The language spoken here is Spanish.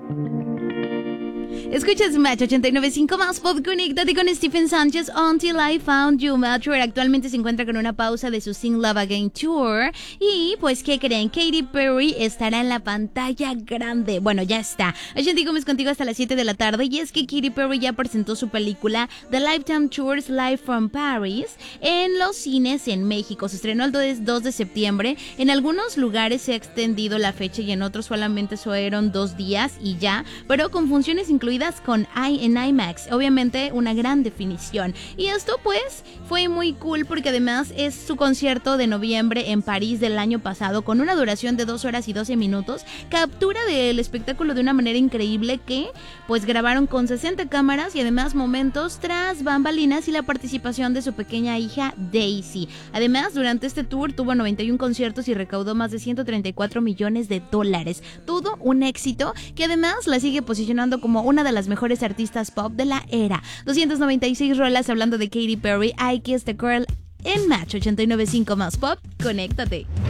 Escuchas Match 89.5 más Pop. Conéctate con Stephen Sánchez, Until I Found You. Matcher actualmente se encuentra con una pausa de su Sing Love Again Tour. Y pues, ¿qué creen? Katy Perry estará en la pantalla grande. Bueno, ya está. Ashanti Gómez contigo hasta las 7 de la tarde. Y es que Katy Perry ya presentó su película The Lifetime Tours Live from Paris en los cines en México. Se estrenó el 2 de septiembre. En algunos lugares se ha extendido la fecha y en otros solamente fueron 2 días y ya. Pero con funciones incluidas en IMAX, obviamente una gran definición. Y esto pues fue muy cool porque además es su concierto de noviembre en París del año pasado con una duración de 2 horas y 12 minutos. Captura del espectáculo de una manera increíble que pues grabaron con 60 cámaras y además momentos tras bambalinas y la participación de su pequeña hija Daisy. Además, durante este tour tuvo 91 conciertos y recaudó más de $134 millones. Todo un éxito que además la sigue posicionando como una de las mejores artistas pop de la era. 296 rolas hablando de Katy Perry, I Kissed a Girl en Match 89.5 más Pop. Conéctate.